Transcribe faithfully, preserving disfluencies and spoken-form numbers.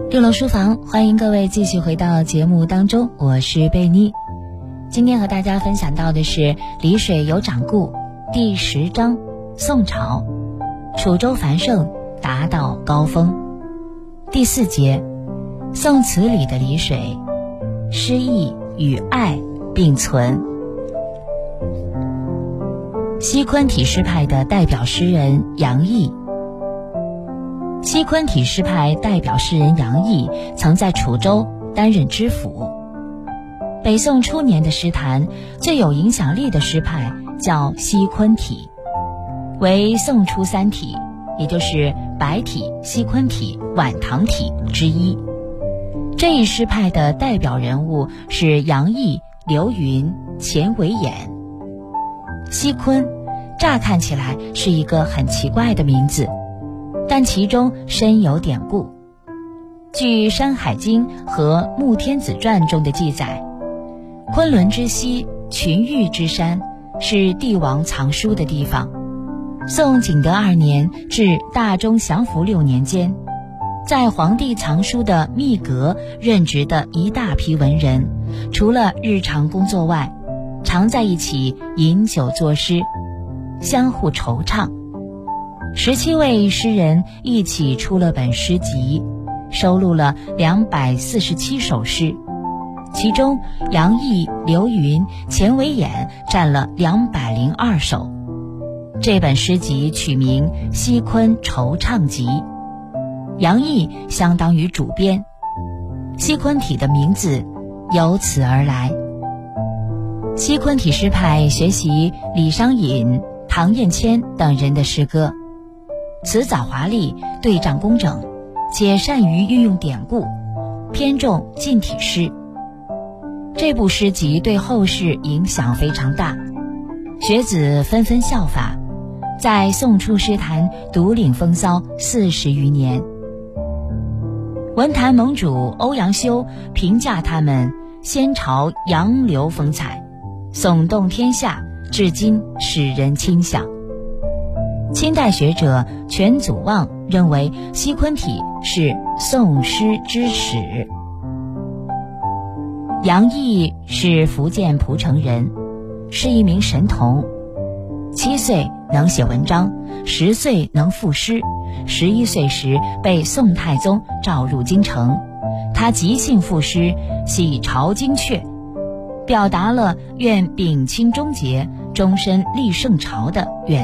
六楼书房，欢迎各位继续回到节目当中，我是贝妮。今天和大家分享到的是李水有掌故第十章，宋朝，楚州繁盛达到高峰。第四节，宋词里的李水，诗意与爱并存。西昆体诗派的代表诗人杨毅。西昆体诗派代表诗人杨毅曾在楚州担任知府。北宋初年的诗坛最有影响力的诗派叫西昆体，为宋初三体，也就是白体、西昆体、晚唐体之一。这一诗派的代表人物是杨毅、刘云、钱维演。西昆乍看起来是一个很奇怪的名字，但其中深有典故。据《山海经》和《穆天子传》中的记载，昆仑之西，群玉之山，是帝王藏书的地方。宋景德二年至大中祥符六年间，在皇帝藏书的秘阁任职的一大批文人，除了日常工作外，常在一起饮酒作诗，相互惆怅。十七位诗人一起出了本诗集，收录了两百四十七首诗，其中杨毅、刘云、钱维演占了两百零二首。这本诗集取名《西昆惆怅集》，杨毅相当于主编，西昆体的名字由此而来。西昆体诗派学习李商隐、唐彦谦等人的诗歌，词藻华丽，对仗工整，且善于运用典故，偏重近体诗。这部诗集对后世影响非常大，学子纷纷效法，在宋初诗坛独领风骚四十余年。文坛盟主欧阳修评价他们先朝杨流风采，耸动天下，至今使人倾想。清代学者全祖望认为西昆体是宋诗之始。杨毅是福建蒲城人，是一名神童。七岁能写文章，十岁能赋诗，十一岁时被宋太宗召入京城。他即兴赋诗，喜朝京阙，表达了愿摒清终结，终身立圣朝的愿